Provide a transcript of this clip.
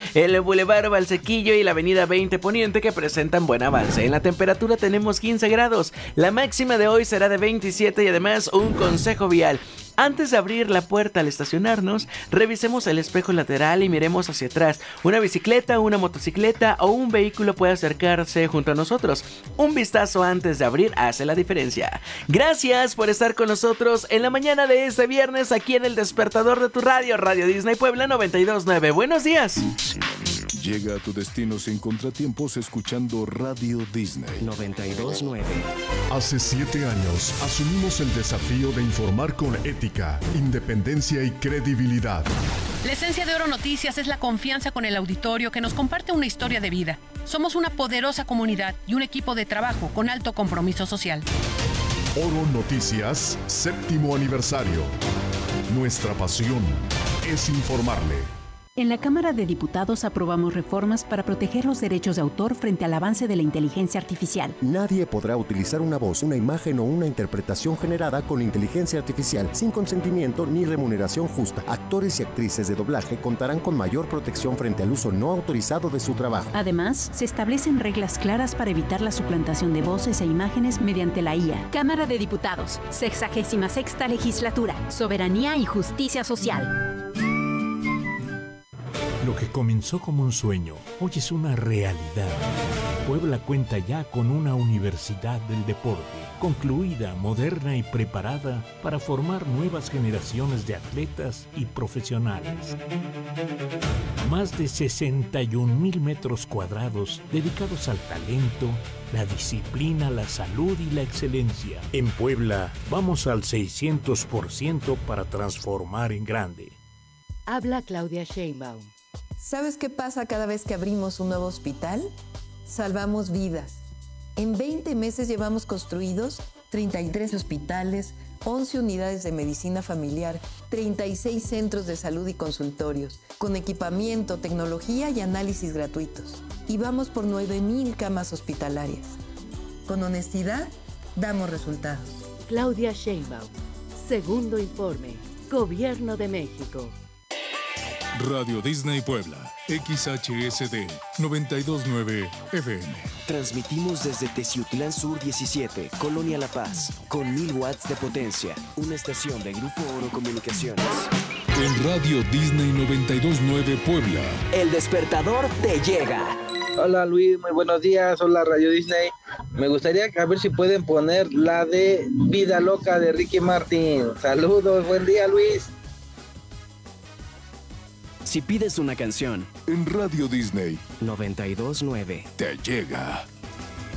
el Boulevard Valsequillo y la Avenida 20 Poniente, que presentan buen avance. En la temperatura tenemos 15 grados, la máxima de hoy será de 27 y además un consejo vial. Antes de abrir la puerta al estacionarnos, revisemos el espejo lateral y miremos hacia atrás. Una bicicleta, una motocicleta o un vehículo puede acercarse junto a nosotros. Un vistazo antes de abrir hace la diferencia. Gracias por estar con nosotros en la mañana de este viernes aquí en el despertador de tu radio, Radio Disney Puebla 92.9. Buenos días. Llega a tu destino sin contratiempos escuchando Radio Disney 92.9. Hace 7 años asumimos el desafío de informar con ética, independencia y credibilidad. La esencia de Oro Noticias es la confianza con el auditorio que nos comparte una historia de vida. Somos una poderosa comunidad y un equipo de trabajo con alto compromiso social. Oro Noticias, 7º aniversario. Nuestra pasión es informarle. En la Cámara de Diputados aprobamos reformas para proteger los derechos de autor frente al avance de la inteligencia artificial. Nadie podrá utilizar una voz, una imagen o una interpretación generada con inteligencia artificial sin consentimiento ni remuneración justa. Actores y actrices de doblaje contarán con mayor protección frente al uso no autorizado de su trabajo. Además, se establecen reglas claras para evitar la suplantación de voces e imágenes mediante la IA. Cámara de Diputados, 66ª Legislatura, Soberanía y Justicia Social. Lo que comenzó como un sueño, hoy es una realidad. Puebla cuenta ya con una universidad del deporte, concluida, moderna y preparada para formar nuevas generaciones de atletas y profesionales. Más de 61,000 metros cuadrados dedicados al talento, la disciplina, la salud y la excelencia. En Puebla, vamos al 600% para transformar en grande. Habla Claudia Sheinbaum. ¿Sabes qué pasa cada vez que abrimos un nuevo hospital? Salvamos vidas. En 20 meses llevamos construidos 33 hospitales, 11 unidades de medicina familiar, 36 centros de salud y consultorios, con equipamiento, tecnología y análisis gratuitos. Y vamos por 9,000 camas hospitalarias. Con honestidad, damos resultados. Claudia Sheinbaum. Segundo informe. Gobierno de México. Radio Disney Puebla, XHSD 92.9 FM. Transmitimos desde Teciutlán Sur 17, Colonia La Paz, con 1000 watts de potencia. Una estación de Grupo Oro Comunicaciones. En Radio Disney 92.9 Puebla. El despertador te llega. Hola Luis, muy buenos días. Hola Radio Disney. Me gustaría a ver si pueden poner la de Vida Loca de Ricky Martin. Saludos, buen día Luis. Si pides una canción en Radio Disney 92.9 te llega.